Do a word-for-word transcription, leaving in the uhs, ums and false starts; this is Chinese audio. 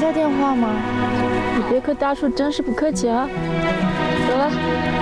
要电话吗？ 你别克大叔真是不客气啊。走了。